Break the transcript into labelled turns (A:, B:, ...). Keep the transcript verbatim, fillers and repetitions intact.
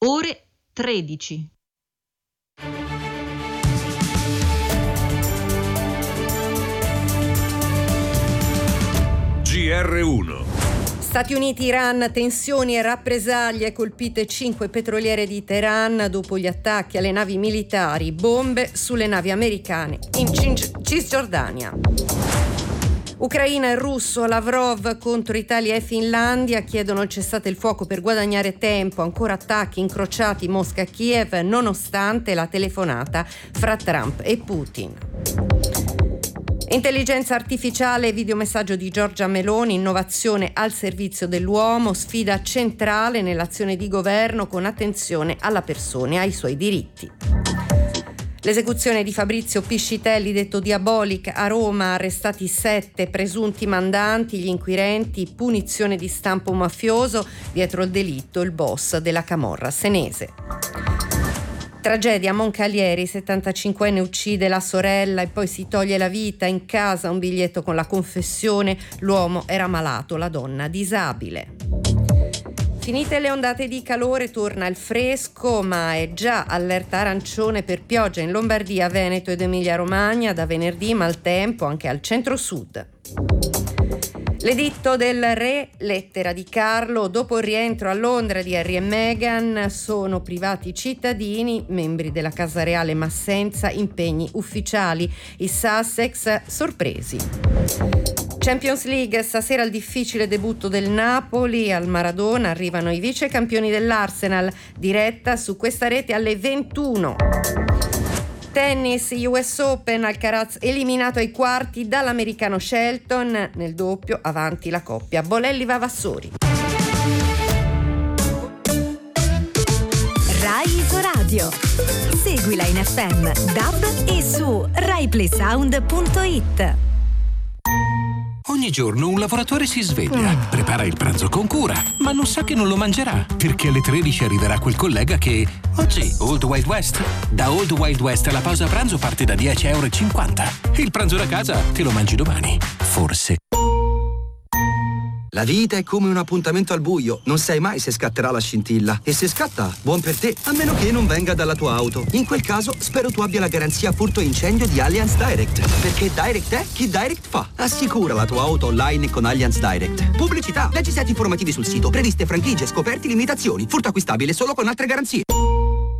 A: ore tredici.
B: G R uno.
C: Stati Uniti-Iran, tensioni e rappresaglie, colpite cinque petroliere di Teheran dopo gli attacchi alle navi militari, bombe sulle navi americane in Cisgiordania. Ucraina e russo, Lavrov contro Italia e Finlandia, chiedono il cessate il fuoco per guadagnare tempo, ancora attacchi incrociati Mosca-Kiev nonostante la telefonata fra Trump e Putin. Intelligenza artificiale e videomessaggio di Giorgia Meloni, innovazione al servizio dell'uomo, sfida centrale nell'azione di governo con attenzione alla persona e ai suoi diritti. L'esecuzione di Fabrizio Piscitelli, detto Diabolic, a Roma, arrestati sette presunti mandanti, gli inquirenti, punizione di stampo mafioso, dietro il delitto il boss della camorra senese. Tragedia a Moncalieri, settantacinquenne uccide la sorella e poi si toglie la vita, in casa un biglietto con la confessione, l'uomo era malato, la donna disabile. Finite le ondate di calore torna il fresco, ma è già allerta arancione per pioggia in Lombardia, Veneto ed Emilia-Romagna, da venerdì maltempo anche al centro-sud. L'editto del re, lettera di Carlo, dopo il rientro a Londra di Harry e Meghan, sono privati cittadini, membri della Casa Reale ma senza impegni ufficiali, i Sussex sorpresi. Champions League, stasera il difficile debutto del Napoli, al Maradona arrivano i vice campioni dell'Arsenal, diretta su questa rete alle ventuno. Tennis, U S Open, Alcaraz eliminato ai quarti dall'americano Shelton, nel doppio avanti la coppia Bolelli-Vavassori.
D: Rai Isoradio. Seguila in F M, D A B e su rai play sound punto it.
E: Ogni giorno un lavoratore si sveglia, prepara il pranzo con cura, ma non sa che non lo mangerà, perché alle tredici arriverà quel collega che... Oggi, Old Wild West. Da Old Wild West la pausa pranzo parte da dieci e cinquanta euro. Il pranzo da casa te lo mangi domani. Forse.
F: La vita è come un appuntamento al buio, non sai mai se scatterà la scintilla. E se scatta, buon per te, a meno che non venga dalla tua auto. In quel caso, spero tu abbia la garanzia furto e incendio di Allianz Direct. Perché Direct è chi Direct fa. Assicura la tua auto online con Allianz Direct. Pubblicità, leggi set informativi sul sito, previste franchigie, scoperti, limitazioni. Furto acquistabile solo con altre garanzie.